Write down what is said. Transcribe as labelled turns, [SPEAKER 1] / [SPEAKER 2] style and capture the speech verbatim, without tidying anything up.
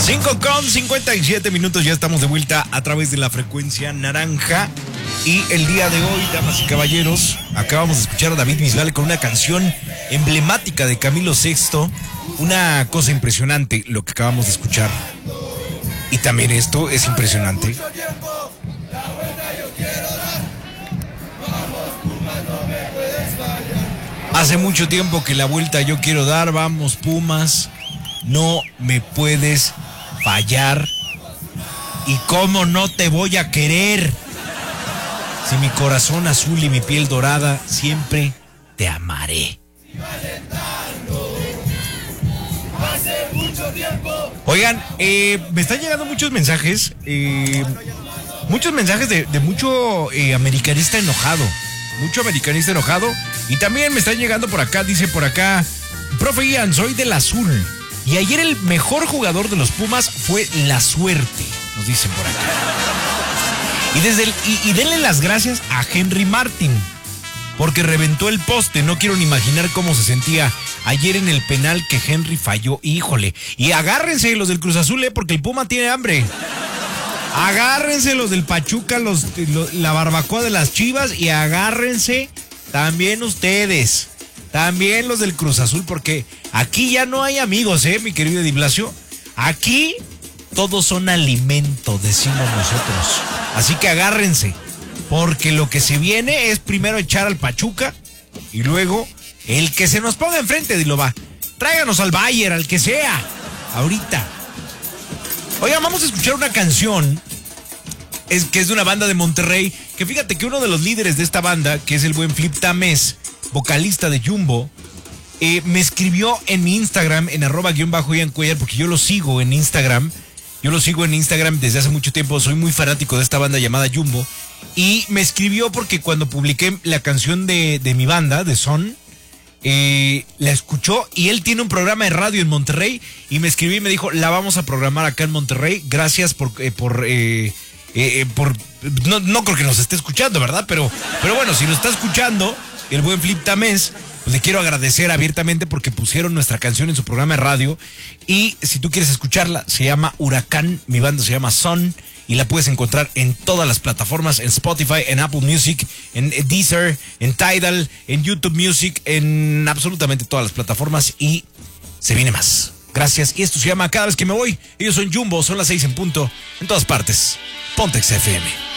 [SPEAKER 1] cinco con cincuenta y siete minutos, ya estamos de vuelta a través de la frecuencia naranja. Y el día de hoy, damas y caballeros, acabamos de escuchar a David Bisbal con una canción emblemática de Camilo sexto. Una cosa impresionante lo que acabamos de escuchar. Y también esto es impresionante. Hace mucho tiempo que la vuelta yo quiero dar, vamos Pumas, no me puedes fallar. ¿Y cómo no te voy a querer? Si mi corazón azul y mi piel dorada, siempre te amaré. Oigan, eh, me están llegando muchos mensajes, eh, muchos mensajes de, de mucho eh, americanista enojado, mucho americanista enojado. Y también me están llegando por acá, dice por acá, profe Ian, soy del azul. Y ayer el mejor jugador de los Pumas fue la suerte, nos dicen por acá. Y, desde el, y, y denle las gracias a Henry Martin, porque reventó el poste. No quiero ni imaginar cómo se sentía ayer en el penal que Henry falló. Híjole. Y agárrense los del Cruz Azul, ¿eh? Porque el Puma tiene hambre. Agárrense los del Pachuca, los, los, la barbacoa de las Chivas, y agárrense también ustedes. También los del Cruz Azul, porque aquí ya no hay amigos, ¿eh, mi querido Di Blasio? Aquí todos son alimento, decimos nosotros. Así que agárrense, porque lo que se viene es primero echar al Pachuca y luego el que se nos ponga enfrente, dilo va. Tráiganos al Bayern, al que sea, ahorita. Oigan, vamos a escuchar una canción es, que es de una banda de Monterrey, que fíjate que uno de los líderes de esta banda, que es el buen Flip Tamés, vocalista de Jumbo, eh, me escribió en mi Instagram, en arroba guión bajo Ian Cuellar, porque yo lo sigo en Instagram. Yo lo sigo en Instagram desde hace mucho tiempo, soy muy fanático de esta banda llamada Jumbo. Y me escribió porque cuando publiqué la canción de, de mi banda, de Son, eh, la escuchó, y él tiene un programa de radio en Monterrey, y me escribió y me dijo, la vamos a programar acá en Monterrey, gracias por... Eh, por eh, eh, por no, no creo que nos esté escuchando, ¿verdad? Pero, pero bueno, si nos está escuchando el buen Flip Tamés, pues le quiero agradecer abiertamente porque pusieron nuestra canción en su programa de radio. Y si tú quieres escucharla, se llama Huracán, mi banda se llama Son, y la puedes encontrar en todas las plataformas, en Spotify, en Apple Music, en Deezer, en Tidal, en YouTube Music, en absolutamente todas las plataformas, y se viene más. Gracias. Y esto se llama Cada Vez Que Me Voy. Ellos son Jumbo, son las seis en punto, en todas partes. Pontex F M.